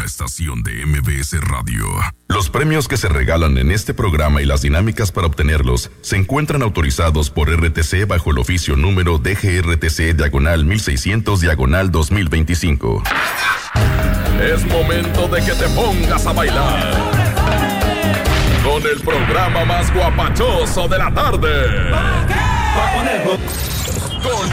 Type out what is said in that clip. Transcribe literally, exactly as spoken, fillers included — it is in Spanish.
una estación de M B S Radio. Los premios que se regalan en este programa y las dinámicas para obtenerlos se encuentran autorizados por R T C bajo el oficio número D G R T C diagonal mil seiscientos diagonal dos mil veinticinco. Es momento de que te pongas a bailar con el programa más guapachoso de la tarde. Con